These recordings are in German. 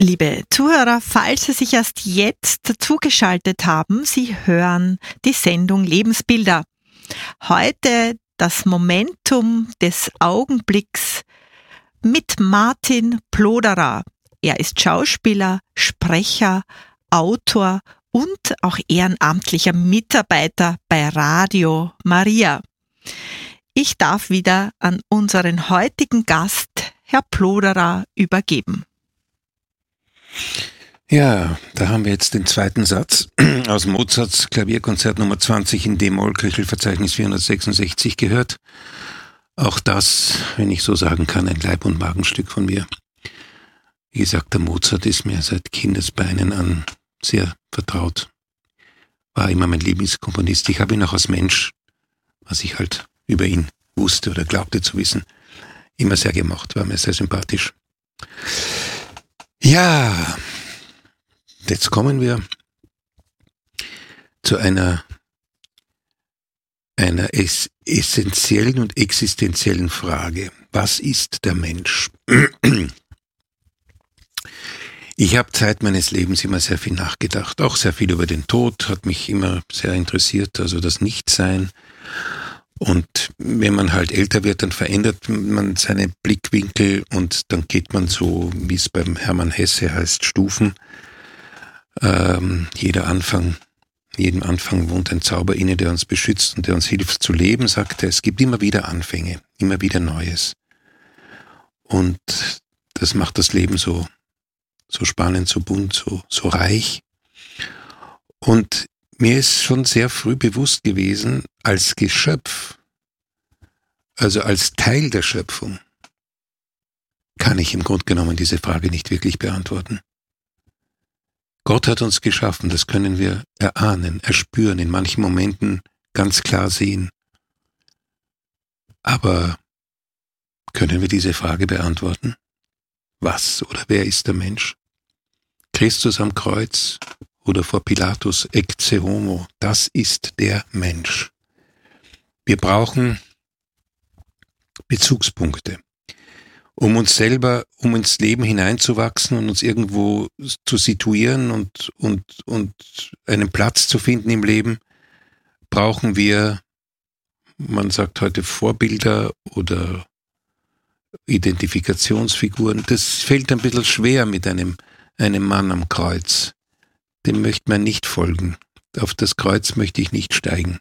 Liebe Zuhörer, falls Sie sich erst jetzt zugeschaltet haben, Sie hören die Sendung Lebensbilder. Heute das Momentum des Augenblicks mit Martin Ploderer. Er ist Schauspieler, Sprecher, Autor und auch ehrenamtlicher Mitarbeiter bei Radio Maria. Ich darf wieder an unseren heutigen Gast, Herr Ploderer, übergeben. Ja, da haben wir jetzt den zweiten Satz aus Mozarts Klavierkonzert Nummer 20 in D-Moll, Köchelverzeichnis 466 gehört. Auch das, wenn ich so sagen kann, ein Leib- und Magenstück von mir. Wie gesagt, der Mozart ist mir seit Kindesbeinen an sehr vertraut. War immer mein Lieblingskomponist. Ich habe ihn auch als Mensch, was ich halt über ihn wusste oder glaubte zu wissen, immer sehr gemocht, war mir sehr sympathisch. Ja, jetzt kommen wir zu einer essentiellen und existenziellen Frage. Was ist der Mensch? Ich habe Zeit meines Lebens immer sehr viel nachgedacht, auch sehr viel über den Tod, hat mich immer sehr interessiert, also das Nichtsein. Und wenn man halt älter wird, dann verändert man seine Blickwinkel und dann geht man so, wie es beim Hermann Hesse heißt, Stufen. Jedem Anfang wohnt ein Zauber inne, der uns beschützt und der uns hilft zu leben, sagt er. Es gibt immer wieder Anfänge, immer wieder Neues. Und das macht das Leben so spannend, so bunt, so reich. Und mir ist schon sehr früh bewusst gewesen, als Geschöpf, also als Teil der Schöpfung, kann ich im Grunde genommen diese Frage nicht wirklich beantworten. Gott hat uns geschaffen, das können wir erahnen, erspüren, in manchen Momenten ganz klar sehen. Aber können wir diese Frage beantworten? Was oder wer ist der Mensch? Christus am Kreuz oder vor Pilatus, ecce homo, das ist der Mensch. Wir brauchen Bezugspunkte, um uns selber, um ins Leben hineinzuwachsen und uns irgendwo zu situieren und einen Platz zu finden im Leben, brauchen wir, man sagt heute Vorbilder oder Identifikationsfiguren. Das fällt ein bisschen schwer mit einem Mann am Kreuz. Dem möchte man nicht folgen. Auf das Kreuz möchte ich nicht steigen.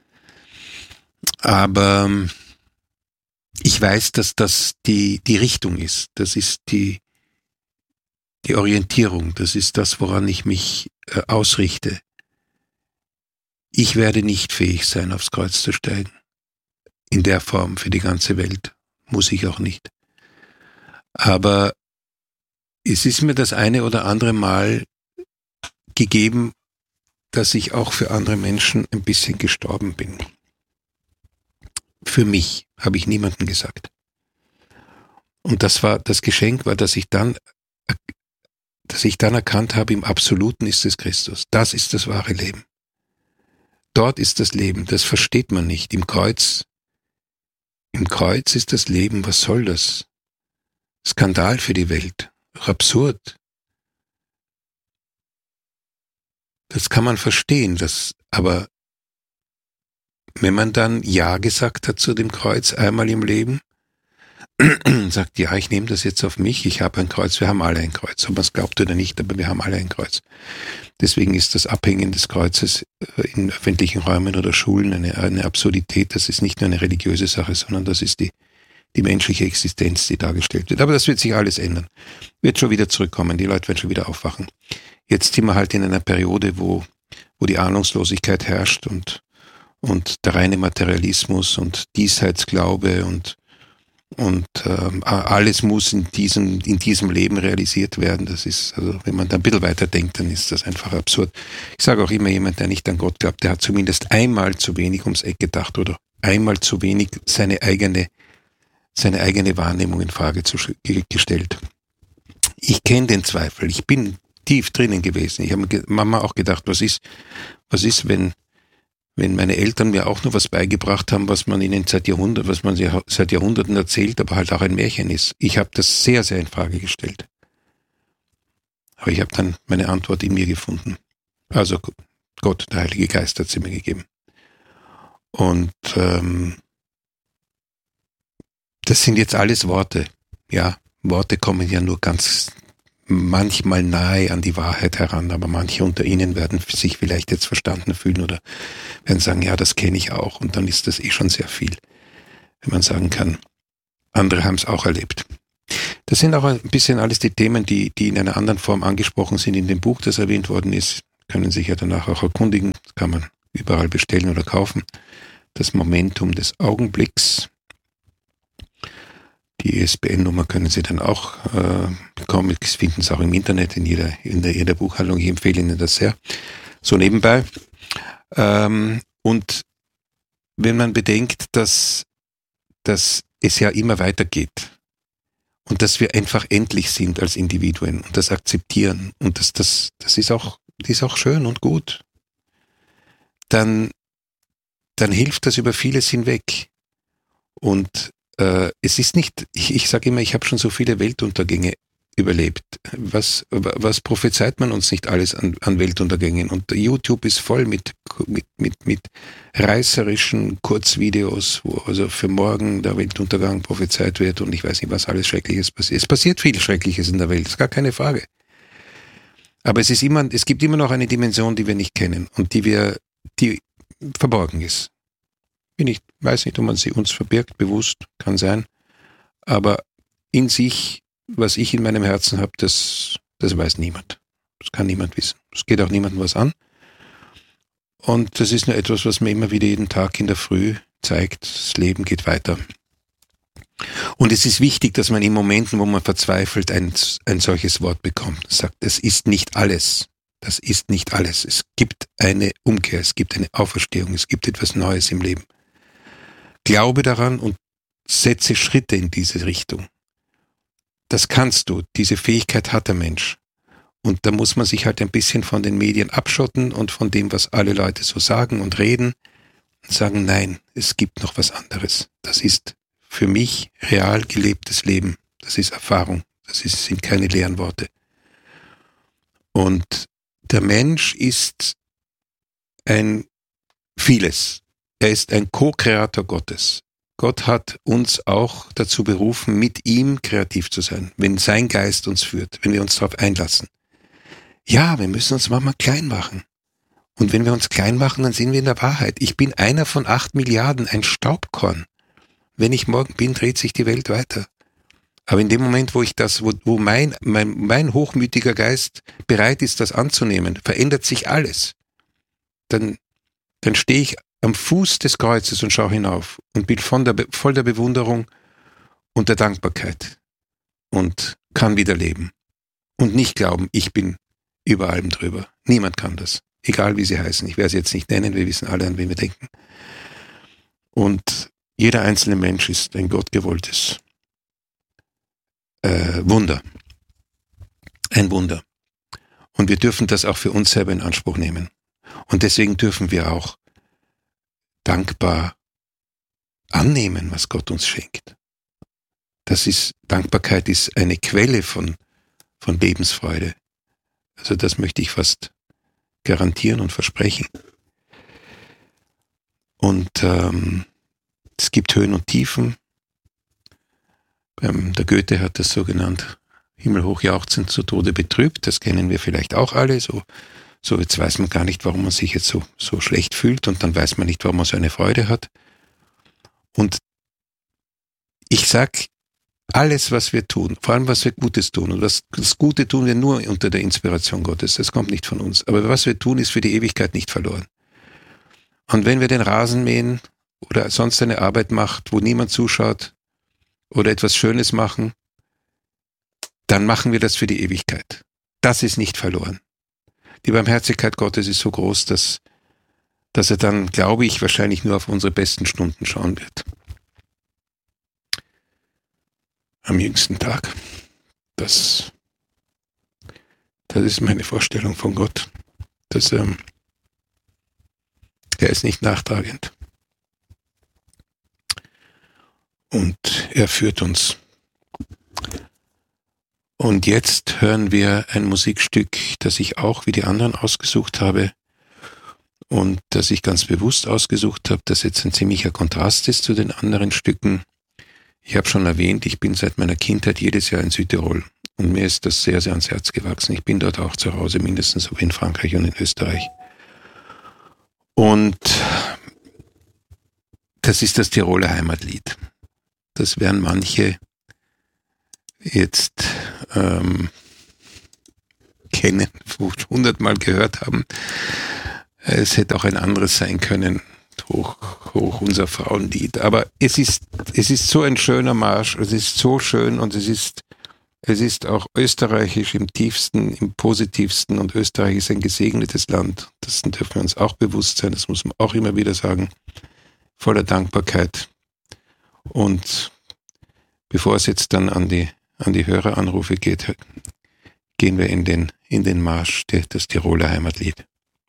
Aber ich weiß, dass das die Richtung ist. Das ist die Orientierung. Das ist das, woran ich mich ausrichte. Ich werde nicht fähig sein, aufs Kreuz zu steigen. In der Form für die ganze Welt. Muss ich auch nicht. Aber es ist mir das eine oder andere Mal gegeben, dass ich auch für andere Menschen ein bisschen gestorben bin. Für mich, habe ich niemandem gesagt. Und das Geschenk war, dass ich dann erkannt habe, im Absoluten ist es Christus. Das ist das wahre Leben. Dort ist das Leben, das versteht man nicht. Im Kreuz ist das Leben, was soll das? Skandal für die Welt, absurd. Das kann man verstehen, aber wenn man dann Ja gesagt hat zu dem Kreuz einmal im Leben, sagt, ja, ich nehme das jetzt auf mich, ich habe ein Kreuz, wir haben alle ein Kreuz, ob man es glaubt oder nicht, aber wir haben alle ein Kreuz. Deswegen ist das Abhängen des Kreuzes in öffentlichen Räumen oder Schulen eine Absurdität, das ist nicht nur eine religiöse Sache, sondern das ist die menschliche Existenz, die dargestellt wird. Aber das wird sich alles ändern. Wird schon wieder zurückkommen, die Leute werden schon wieder aufwachen. Jetzt sind wir halt in einer Periode, wo die Ahnungslosigkeit herrscht und der reine Materialismus und Diesseitsglaube und alles muss in diesem Leben realisiert werden. Das ist, also wenn man da ein bisschen weiter denkt, dann ist das einfach absurd. Ich sage auch immer, jemand, der nicht an Gott glaubt, der hat zumindest einmal zu wenig ums Eck gedacht oder einmal zu wenig seine eigene Wahrnehmung in Frage gestellt. Ich kenne den Zweifel. Ich bin tief drinnen gewesen. Ich habe mir Mama auch gedacht, was ist, wenn meine Eltern mir auch noch was beigebracht haben, was man ihnen seit Jahrhunderten erzählt, aber halt auch ein Märchen ist. Ich habe das sehr, sehr in Frage gestellt. Aber ich habe dann meine Antwort in mir gefunden. Also Gott, der Heilige Geist hat sie mir gegeben. Und das sind jetzt alles Worte. Ja, Worte kommen ja nur ganz manchmal nahe an die Wahrheit heran, aber manche unter Ihnen werden sich vielleicht jetzt verstanden fühlen oder werden sagen, ja, das kenne ich auch. Und dann ist das schon sehr viel, wenn man sagen kann, andere haben es auch erlebt. Das sind auch ein bisschen alles die Themen, die in einer anderen Form angesprochen sind in dem Buch, das erwähnt worden ist. Können sich ja danach auch erkundigen. Das kann man überall bestellen oder kaufen. Das Momentum des Augenblicks. Die ISBN-Nummer können Sie dann auch bekommen. Sie finden es auch im Internet, in jeder Buchhandlung. Ich empfehle Ihnen das sehr. So nebenbei. Und wenn man bedenkt, dass es ja immer weitergeht und dass wir einfach endlich sind als Individuen und das akzeptieren und das ist auch schön und gut, dann hilft das über vieles hinweg. Und es ist nicht, ich sage immer, ich habe schon so viele Weltuntergänge überlebt. Was prophezeit man uns nicht alles an Weltuntergängen? Und YouTube ist voll mit reißerischen Kurzvideos, wo also für morgen der Weltuntergang prophezeit wird und ich weiß nicht, was alles Schreckliches passiert. Es passiert viel Schreckliches in der Welt, ist gar keine Frage. Aber es gibt immer noch eine Dimension, die wir nicht kennen und die verborgen ist. Weiß nicht, ob man sie uns verbirgt, bewusst, kann sein. Aber in sich, was ich in meinem Herzen habe, das weiß niemand. Das kann niemand wissen. Es geht auch niemandem was an. Und das ist nur etwas, was mir immer wieder jeden Tag in der Früh zeigt. Das Leben geht weiter. Und es ist wichtig, dass man in Momenten, wo man verzweifelt, ein solches Wort bekommt. Das sagt, das ist nicht alles. Das ist nicht alles. Es gibt eine Umkehr, es gibt eine Auferstehung, es gibt etwas Neues im Leben. Glaube daran und setze Schritte in diese Richtung. Das kannst du. Diese Fähigkeit hat der Mensch. Und da muss man sich halt ein bisschen von den Medien abschotten und von dem, was alle Leute so sagen und reden und sagen, nein, es gibt noch was anderes. Das ist für mich real gelebtes Leben. Das ist Erfahrung. Sind keine leeren Worte. Und der Mensch ist ein vieles. Er ist ein Co-Kreator Gottes. Gott hat uns auch dazu berufen, mit ihm kreativ zu sein, wenn sein Geist uns führt, wenn wir uns darauf einlassen. Ja, wir müssen uns manchmal klein machen. Und wenn wir uns klein machen, dann sind wir in der Wahrheit. Ich bin einer von 8 Milliarden, ein Staubkorn. Wenn ich morgen bin, dreht sich die Welt weiter. Aber in dem Moment, wo mein hochmütiger Geist bereit ist, das anzunehmen, verändert sich alles. Dann stehe ich am Fuß des Kreuzes und schaue hinauf und bin voll der Bewunderung und der Dankbarkeit und kann wieder leben und nicht glauben, ich bin über allem drüber. Niemand kann das, egal wie sie heißen. Ich werde sie jetzt nicht nennen, wir wissen alle, an wen wir denken. Und jeder einzelne Mensch ist ein gottgewolltes Wunder. Ein Wunder. Und wir dürfen das auch für uns selber in Anspruch nehmen. Und deswegen dürfen wir auch dankbar annehmen, was Gott uns schenkt. Dankbarkeit ist eine Quelle von Lebensfreude. Also das möchte ich fast garantieren und versprechen. Und es gibt Höhen und Tiefen. Der Goethe hat das so genannt, himmelhoch jauchzend zu Tode betrübt. Das kennen wir vielleicht auch alle. So jetzt weiß man gar nicht, warum man sich jetzt so schlecht fühlt und dann weiß man nicht, warum man so eine Freude hat. Und ich sag, alles, was wir tun, vor allem was wir Gutes tun, und das Gute tun wir nur unter der Inspiration Gottes, das kommt nicht von uns. Aber was wir tun, ist für die Ewigkeit nicht verloren. Und wenn wir den Rasen mähen oder sonst eine Arbeit macht, wo niemand zuschaut oder etwas Schönes machen, dann machen wir das für die Ewigkeit. Das ist nicht verloren. Die Barmherzigkeit Gottes ist so groß, dass er dann, glaube ich, wahrscheinlich nur auf unsere besten Stunden schauen wird. Am jüngsten Tag. Das ist meine Vorstellung von Gott. Er ist nicht nachtragend. Und er führt uns. Und jetzt hören wir ein Musikstück, das ich auch wie die anderen ausgesucht habe und das ich ganz bewusst ausgesucht habe, das jetzt ein ziemlicher Kontrast ist zu den anderen Stücken. Ich habe schon erwähnt, ich bin seit meiner Kindheit jedes Jahr in Südtirol und mir ist das sehr, sehr ans Herz gewachsen. Ich bin dort auch zu Hause, mindestens so wie in Frankreich und in Österreich. Und das ist das Tiroler Heimatlied. Das werden manche jetzt kennen, 100-mal gehört haben. Es hätte auch ein anderes sein können, hoch unser Frauenlied. Aber es ist so ein schöner Marsch, es ist so schön und es ist auch österreichisch im tiefsten, im positivsten, und Österreich ist ein gesegnetes Land. Das dürfen wir uns auch bewusst sein, das muss man auch immer wieder sagen, voller Dankbarkeit. Und bevor es jetzt dann an die Höreranrufe geht, gehen wir in den Marsch des Tiroler Heimatlied.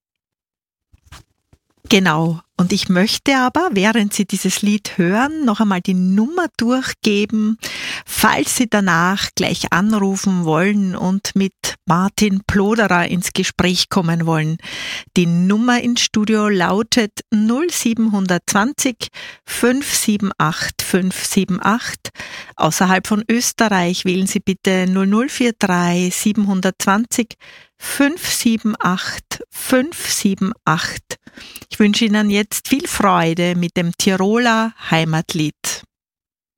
Genau. Und ich möchte aber, während Sie dieses Lied hören, noch einmal die Nummer durchgeben, falls Sie danach gleich anrufen wollen und mit Martin Ploderer ins Gespräch kommen wollen. Die Nummer ins Studio lautet 0720 578 578. Außerhalb von Österreich wählen Sie bitte 0043 720 578 578. Ich wünsche Ihnen jetzt viel Freude mit dem Tiroler Heimatlied.